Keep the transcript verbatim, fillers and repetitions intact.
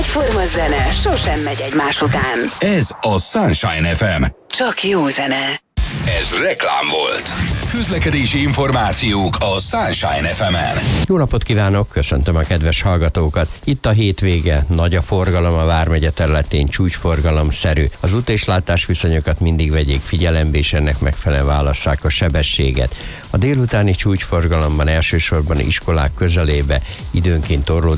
Egyforma zene sosem megy egymás után. Ez a Sunshine ef em. Csak jó zene. Ez reklám volt. Közlekedési információk a Sunshine ef emen. Jó napot kívánok, köszöntöm a kedves hallgatókat. Itt a hétvége, nagy a forgalom a Vármegye területén, csúcsforgalomszerű. Az út- és látásviszonyokat mindig vegyék figyelembe, és ennek megfelelően válasszák a sebességet. A délutáni csúcsforgalomban elsősorban iskolák közelébe időnként torlódás